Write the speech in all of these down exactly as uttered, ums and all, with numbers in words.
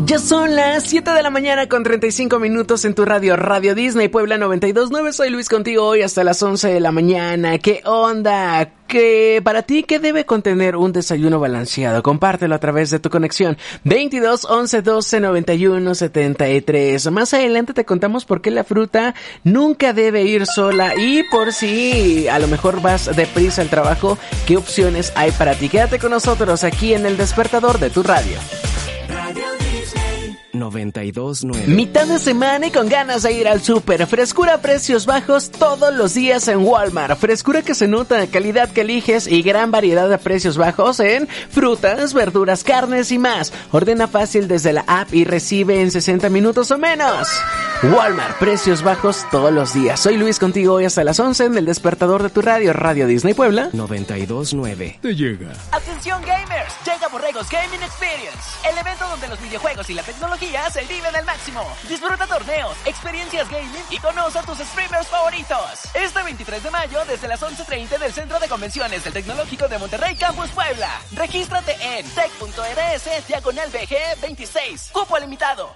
Ya son las siete de la mañana con treinta y cinco minutos en tu radio, Radio Disney Puebla noventa y dos punto nueve. Soy Luis contigo hoy hasta las once de la mañana. ¿Qué onda? Que para ti, ¿qué debe contener un desayuno balanceado? Compártelo a través de tu conexión veintidós once doce noventa y uno setenta y tres. Más adelante te contamos por qué la fruta nunca debe ir sola y por si a lo mejor vas deprisa al trabajo, ¿qué opciones hay para ti? Quédate con nosotros aquí en el despertador de tu radio. noventa y dos punto nueve. Mitad de semana y con ganas de ir al súper. Frescura a precios bajos todos los días en Walmart. Frescura que se nota, calidad que eliges y gran variedad de precios bajos en frutas, verduras, carnes y más. Ordena fácil desde la app y recibe en sesenta minutos o menos. Walmart, precios bajos todos los días. Soy Luis contigo hoy hasta las once en el despertador de tu radio, Radio Disney Puebla noventa y dos punto nueve. Te llega. Atención gamers, llega Borregos Gaming Experience, el evento donde los videojuegos y la tecnología se viven al máximo. Disfruta torneos, experiencias gaming y conoce a tus streamers favoritos. Este veintitrés de mayo desde las once treinta del Centro de Convenciones del Tecnológico de Monterrey Campus Puebla. Regístrate en tech.rs diagonal B G veintiséis. Cupo limitado.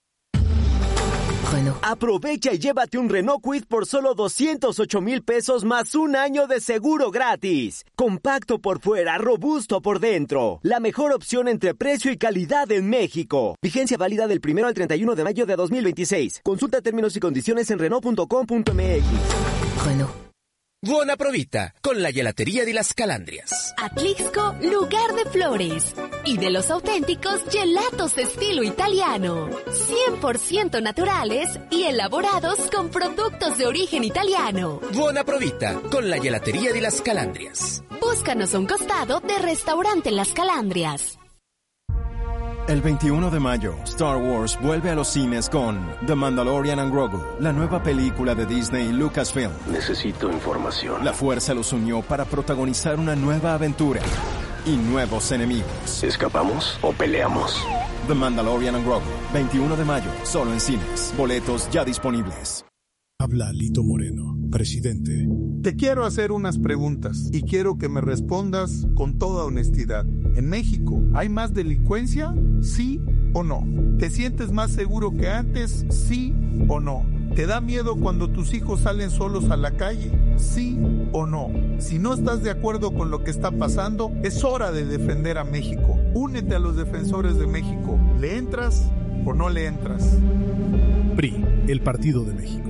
Aprovecha y llévate un Renault Kwid por solo doscientos ocho mil pesos más un año de seguro gratis. Compacto por fuera, robusto por dentro. La mejor opción entre precio y calidad en México. Vigencia válida del primero al treinta y uno de mayo de dos mil veintiséis. Consulta términos y condiciones en renault punto com punto m x. Renault. Buona provita con la gelatería de las Calandrias. Atlixco, lugar de flores y de los auténticos gelatos estilo italiano, cien por ciento naturales y elaborados con productos de origen italiano. Buona provita con la gelatería de las Calandrias. Búscanos a un costado de Restaurante Las Calandrias. El veintiuno de mayo, Star Wars vuelve a los cines con The Mandalorian and Grogu, la nueva película de Disney y Lucasfilm. Necesito información. La fuerza los unió para protagonizar una nueva aventura y nuevos enemigos. ¿Escapamos o peleamos? The Mandalorian and Grogu, veintiuno de mayo, solo en cines. Boletos ya disponibles. Habla Lito Moreno, presidente. Te quiero hacer unas preguntas y quiero que me respondas con toda honestidad. ¿En México hay más delincuencia? ¿Sí o no? ¿Te sientes más seguro que antes? ¿Sí o no? ¿Te da miedo cuando tus hijos salen solos a la calle? ¿Sí o no? Si no estás de acuerdo con lo que está pasando, es hora de defender a México. Únete a los defensores de México. ¿Le entras o no le entras? P R I, el Partido de México.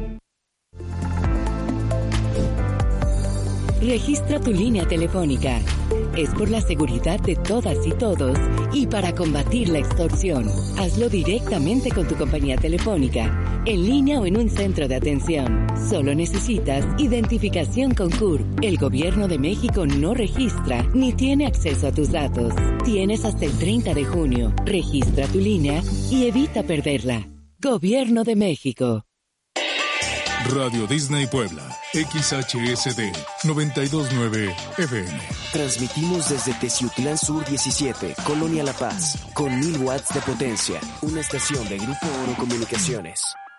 Registra tu línea telefónica. Es por la seguridad de todas y todos y para combatir la extorsión. Hazlo directamente con tu compañía telefónica, en línea o en un centro de atención. Solo necesitas identificación con C U R. El Gobierno de México no registra ni tiene acceso a tus datos. Tienes hasta el treinta de junio. Registra tu línea y evita perderla. Gobierno de México. Radio Disney Puebla, X H S D noventa y dos punto nueve F M. Transmitimos desde Teciutlán Sur diecisiete, Colonia La Paz, con mil watts de potencia. Una estación de Grupo Oro Comunicaciones.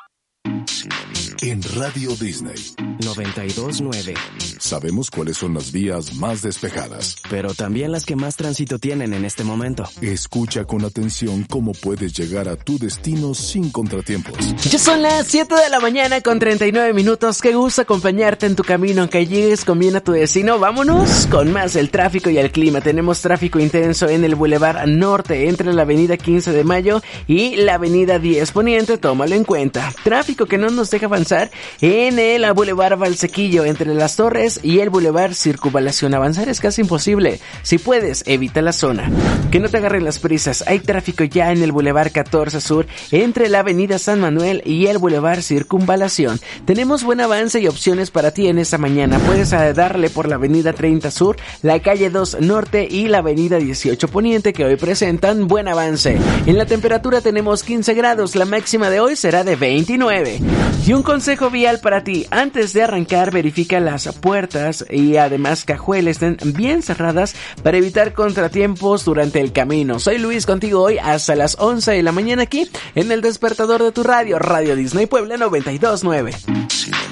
En Radio Disney noventa y dos punto nueve. Sabemos cuáles son las vías más despejadas, pero también las que más tránsito tienen en este momento. Escucha con atención cómo puedes llegar a tu destino sin contratiempos. Ya son las siete de la mañana con treinta y nueve minutos. Qué gusto acompañarte en tu camino, aunque llegues con bien a tu destino. Vámonos con más el tráfico y el clima. Tenemos tráfico intenso en el Boulevard Norte entre la avenida quince de mayo y la avenida diez Poniente. Tómalo en cuenta. Tráfico que no nos deja avanzar en el Boulevard Valsequillo entre las Torres y el Boulevard Circunvalación. Avanzar es casi imposible. Si puedes, evita la zona. Que no te agarren las prisas. Hay tráfico ya en el Boulevard catorce Sur entre la avenida San Manuel y el Boulevard Circunvalación. Tenemos buen avance y opciones para ti en esta mañana. Puedes darle por la avenida treinta Sur, la calle dos Norte y la avenida dieciocho Poniente, que hoy presentan buen avance. En la temperatura tenemos quince grados. La máxima de hoy será de veintinueve. Y un consejo vial para ti: antes de arrancar, verifica las puertas y además cajuelas estén bien cerradas para evitar contratiempos durante el camino. Soy Luis contigo hoy hasta las once de la mañana aquí en el despertador de tu radio, Radio Disney Puebla noventa y dos punto nueve.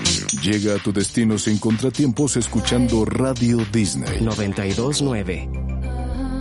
Llega a tu destino sin contratiempos escuchando Radio Disney noventa y dos punto nueve.